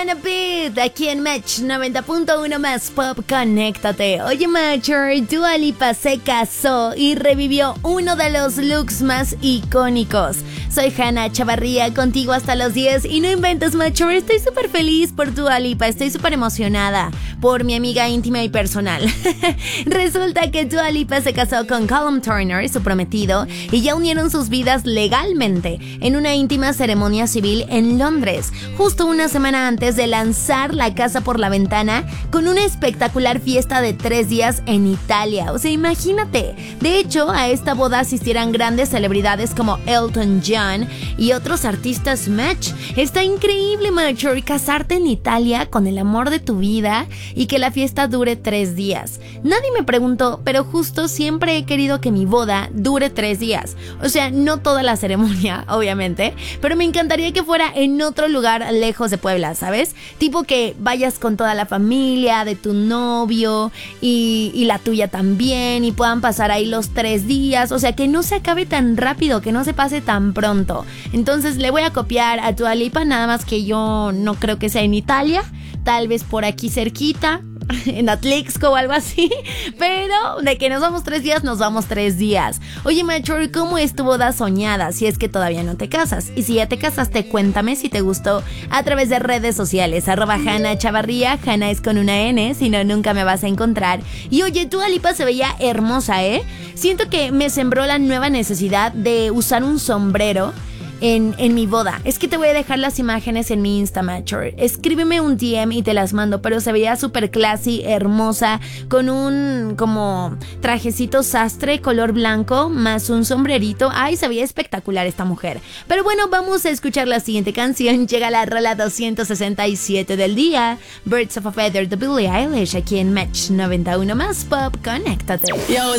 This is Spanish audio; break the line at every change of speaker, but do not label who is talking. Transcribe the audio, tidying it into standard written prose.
Beat, aquí en Match 90.1 más Pop, conéctate. Oye, Matcher, Dua Lipa se casó y revivió uno de los looks más icónicos. Soy Hanna Chavarría, contigo hasta los 10 y no inventes, Matcher, estoy súper feliz por Dua Lipa, estoy súper emocionada por mi amiga íntima y personal. Resulta que Dua Lipa se casó con Callum Turner, su prometido, y ya unieron sus vidas legalmente en una íntima ceremonia civil en Londres, justo una semana antes de lanzar La Casa por la Ventana con una espectacular fiesta de 3 días en Italia. O sea, imagínate. De hecho, a esta boda asistieran grandes celebridades como Elton John y otros artistas. Match. Está increíble, Matcher, casarte en Italia con el amor de tu vida y que la fiesta dure 3 días. Nadie me preguntó, pero justo siempre he querido que mi boda dure 3 días. O sea, no toda la ceremonia, obviamente, pero me encantaría que fuera en otro lugar lejos de Puebla, ¿sabes? Tipo que vayas con toda la familia de tu novio y la tuya también y puedan pasar ahí los 3 días. O sea, que no se acabe tan rápido, que no se pase tan pronto. Entonces le voy a copiar a Dua Lipa, nada más que yo no creo que sea en Italia, tal vez por aquí cerquita, en Atlixco o algo así, pero de que nos vamos 3 días, nos vamos 3 días. Oye, Matcher, ¿cómo es tu boda soñada? Si es que todavía no te casas, y si ya te casaste, cuéntame si te gustó a través de redes sociales, @Hanna Chavarría. Hanna es con una N, si no, nunca me vas a encontrar. Y oye, Dua Lipa se veía hermosa, siento que me sembró la nueva necesidad de usar un sombrero en mi boda. Es que te voy a dejar las imágenes en mi Insta, Matcher. Escríbeme un DM y te las mando, pero se veía súper classy, hermosa, con un como trajecito sastre color blanco, más un sombrerito. Ay, se veía espectacular esta mujer. Pero bueno, vamos a escuchar la siguiente canción. Llega la rola 267 del día, Birds of a Feather de Billie Eilish, aquí en Match 91 más Pop, conéctate.
Yo,